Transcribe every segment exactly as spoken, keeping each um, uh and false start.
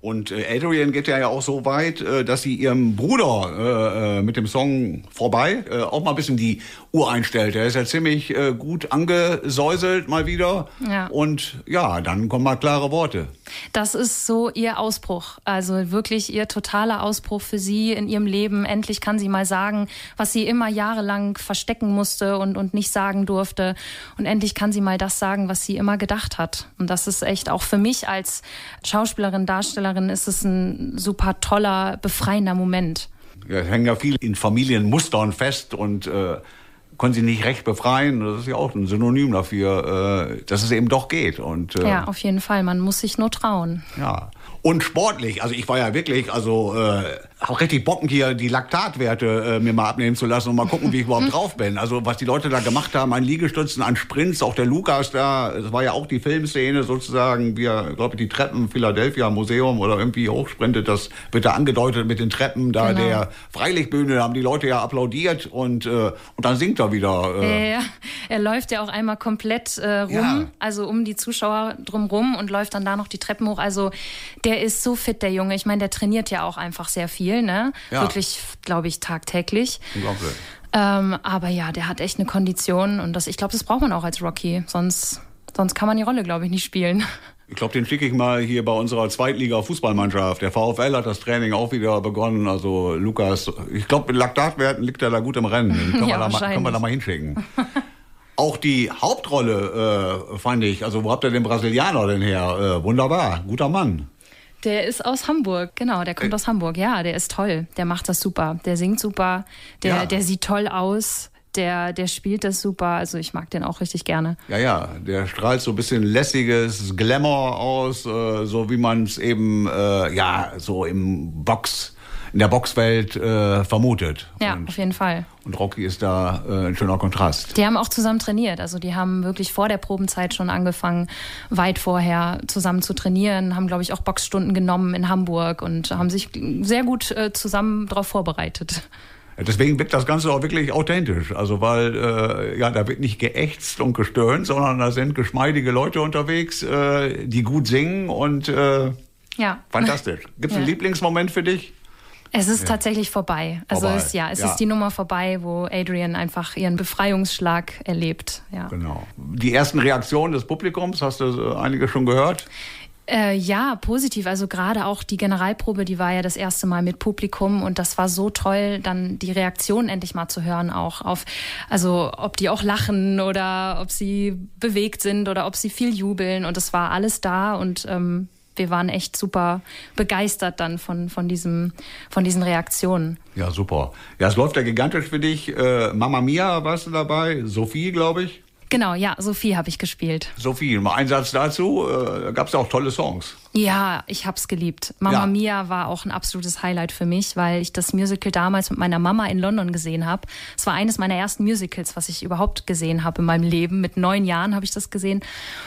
Und äh, Adrienne geht ja auch so weit, äh, dass sie ihrem Bruder äh, mit dem Song Vorbei äh, auch mal ein bisschen die Uhr einstellt. Er ist ja ziemlich äh, gut angesäuselt mal wieder. Ja. Und ja, dann kommen mal klare Worte. Das ist so ihr Ausbruch, also wirklich ihr totaler Ausbruch für sie in ihrem Leben. Endlich kann sie mal sagen, was sie immer jahrelang verstecken musste und, und nicht sagen durfte. Und endlich kann sie mal das sagen, was sie immer gedacht hat. Und das ist echt auch für mich als Schauspielerin, Darstellerin, ist es ein super toller, befreiender Moment. Ja, es hängen ja viele in Familienmustern fest und äh, können sie nicht recht befreien. Das ist ja auch ein Synonym dafür, äh, dass es eben doch geht. Und, äh, ja, auf jeden Fall. Man muss sich nur trauen. Ja. Und sportlich, also ich war ja wirklich, also äh, auch richtig Bocken hier die Laktatwerte äh, mir mal abnehmen zu lassen und mal gucken, wie ich überhaupt drauf bin. Also was die Leute da gemacht haben an Liegestützen, an Sprints, auch der Lukas da, das war ja auch die Filmszene sozusagen, wie er, glaube ich, die Treppen Philadelphia Museum oder irgendwie hochsprintet, das wird da angedeutet mit den Treppen da Genau. der Freilichtbühne, da haben die Leute ja applaudiert und, äh, und dann singt er wieder. Äh. Ja, ja. Er läuft ja auch einmal komplett äh, rum, Ja. also um die Zuschauer drumrum und läuft dann da noch die Treppen hoch. Also der ist so fit, der Junge. Ich meine, der trainiert ja auch einfach sehr viel, ne? Ja. Wirklich, glaube ich, tagtäglich. Unglaublich. Ähm, aber ja, der hat echt eine Kondition und das, ich glaube, das braucht man auch als Rocky. Sonst, sonst kann man die Rolle, glaube ich, nicht spielen. Ich glaube, den schicke ich mal hier bei unserer Zweitliga-Fußballmannschaft. Der VfL hat das Training auch wieder begonnen. Also Lukas, ich glaube, mit Laktatwerten liegt er da gut im Rennen. Den können, Ja, wir, da mal, können wir da mal hinschicken. Auch die Hauptrolle äh, fand ich, also wo habt ihr den Brasilianer denn her? Äh, wunderbar, guter Mann. Der ist aus Hamburg, genau, der kommt Äh. aus Hamburg. Ja, der ist toll, der macht das super. Der singt super, der, Ja. der sieht toll aus. Der, der spielt das super, also ich mag den auch richtig gerne. Ja, ja, der strahlt so ein bisschen lässiges Glamour aus, äh, so wie man es eben, äh, ja, so im Box, in der Boxwelt äh, vermutet. Ja, und, auf jeden Fall. und Rocky ist da äh, ein schöner Kontrast. Die haben auch zusammen trainiert, also die haben wirklich vor der Probenzeit schon angefangen, weit vorher zusammen zu trainieren, haben, glaube ich, auch Boxstunden genommen in Hamburg und haben sich sehr gut äh, zusammen darauf vorbereitet. Deswegen wirkt das Ganze auch wirklich authentisch. Also weil, äh, ja, da wird nicht geächtzt und gestöhnt, sondern da sind geschmeidige Leute unterwegs, äh, die gut singen und äh, Ja. fantastisch. Gibt es einen Ja. Lieblingsmoment für dich? Es ist tatsächlich vorbei. Also Vorbei. Es, ja, es Ja. ist die Nummer vorbei, wo Adrian einfach ihren Befreiungsschlag erlebt. Ja. Genau. Die ersten Reaktionen des Publikums, hast du äh, einige schon gehört? Äh, ja, positiv. Also gerade auch die Generalprobe, die war ja das erste Mal mit Publikum und das war so toll, dann die Reaktionen endlich mal zu hören auch auf, also ob die auch lachen oder ob sie bewegt sind oder ob sie viel jubeln und es war alles da und ähm, wir waren echt super begeistert dann von, von, diesem, von diesen Reaktionen. Ja, super. Ja, es läuft ja gigantisch für dich. Äh, Mamma Mia warst du dabei, Sophie, glaube ich. Genau, ja, Sophie habe ich gespielt. Sophie, mal ein Satz dazu. Äh, da gab es ja auch tolle Songs. Ja, ich hab's geliebt. Mamma Ja. Mia war auch ein absolutes Highlight für mich, weil ich das Musical damals mit meiner Mama in London gesehen habe. Es war eines meiner ersten Musicals, was ich überhaupt gesehen habe in meinem Leben. Mit neun Jahren habe ich das gesehen.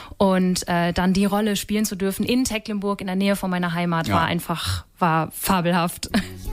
Und äh, dann die Rolle spielen zu dürfen in Tecklenburg, in der Nähe von meiner Heimat, Ja. war einfach, war fabelhaft.